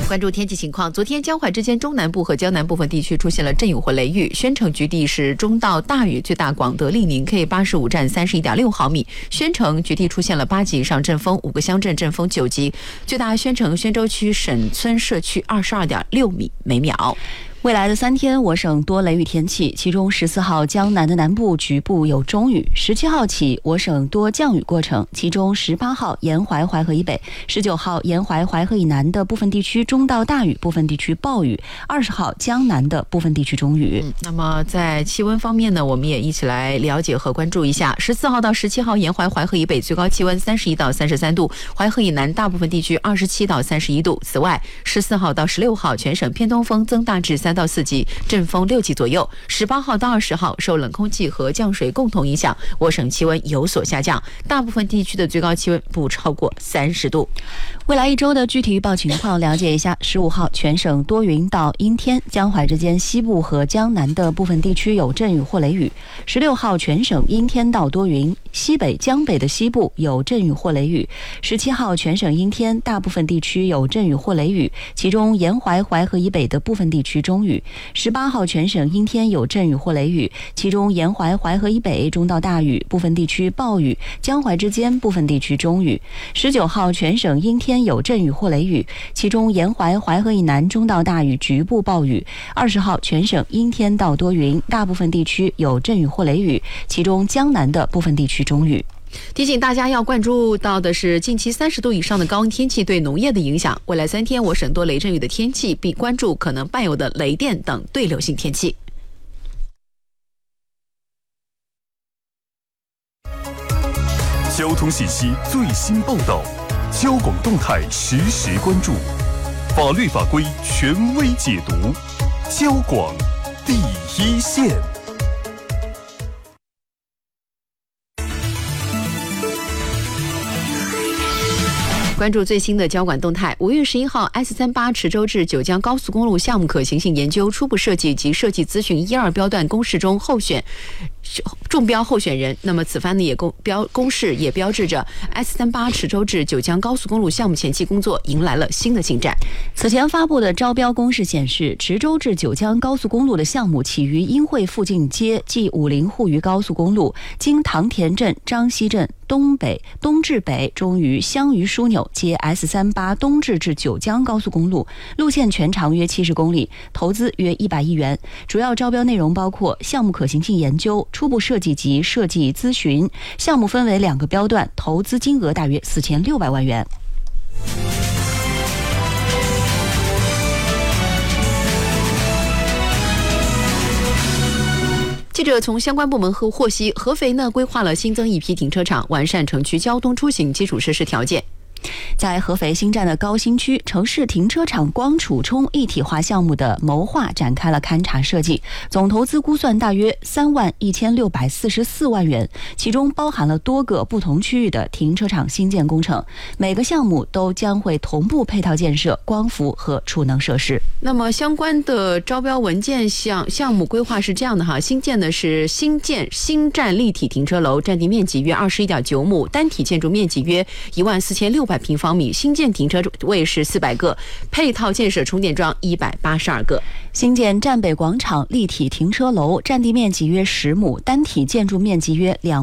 关注天气情况，昨天江淮之间中南部和江南部分地区出现了阵雨或雷雨，宣城局地是中到大雨，最大广德、利宁 K85 站 31.6 毫米，宣城局地出现了8级以上阵风，5个乡镇阵风9级，最大宣城宣州区沈村社区 22.6 米每秒。 未来的3天，我省多雷雨天气，其中14号江南的南部局部有中雨，17号起我省多降雨过程，其中18号沿淮淮河以北，19号沿淮淮河以南的部分地区中到大雨，部分地区暴雨，20号江南的部分地区中雨。 那么在气温方面呢，我们也一起来了解和关注一下。14号到17号沿淮淮河以北最高气温31到33度，淮河以南大部分地区27到31度。此外，14号到16号全省偏东风增大至3到4级，阵风6级左右。18号到20号受冷空气和降水共同影响，我省气温有所下降，大部分地区的最高气温不超过30度。 未来1周的具体预报情况了解一下。15号全省多云到阴天，江淮之间西部和江南的部分地区有阵雨或雷雨。16号全省阴天到多云，西北、江北的西部有阵雨或雷雨。17号全省阴天，大部分地区有阵雨或雷雨，其中沿淮淮河以北的部分地区中雨。18号全省阴天有阵雨或雷雨，其中沿淮淮河以北中到大雨，部分地区暴雨，江淮之间部分地区中雨。19号全省阴天有阵雨或雷雨，其中沿淮淮河以南中到大雨，局部暴雨。20号全省阴天到多云，大部分地区有阵雨或雷雨，其中江南的部分地区中雨。 提醒大家要关注到的是近期30度以上的高温天气对农业的影响。未来3天我省多雷阵雨的天气，并关注可能伴有的雷电等对流性天气。 交通信息最新报道，交广动态实时关注，法律法规权威解读，交广第一线。 关注最新的交管动态。5月11号 ，S38 池州至九江高速公路项目可行性研究初步设计及设计咨询1、2标段公示中中标候选人。那么此番呢也公示也标志着 S38 池州至九江高速公路项目前期工作迎来了新的进展。 此前发布的招标公示显示，池州至九江高速公路的项目起于英惠附近街即50沪渝高速公路，经唐田镇、张溪镇、东至北，终于湘渝枢纽接 S38 东至九江高速公路，路线全长约70公里，投资约100亿元。主要招标内容包括项目可行性研究、初步设计及设计咨询。项目分为2个标段，投资金额大约4600万元。 记者从相关部门获悉，合肥呢规划了新增一批停车场，完善城区交通出行基础设施条件。 在合肥新站的高新区，城市停车场光储充一体化项目的谋划展开了勘察设计，总投资估算大约31644万元，其中包含了多个不同区域的停车场新建工程，每个项目都将会同步配套建设光伏和储能设施。 那么相关的招标文件项目规划是这样的哈，新建的是新新站立体停车楼，占地面积约21.9亩，单体建筑面积约14600平方米，新建停车位是400个，配套建设充电桩182个。 新建站北广场立体停车楼，占地面积约10亩，单体建筑面积约2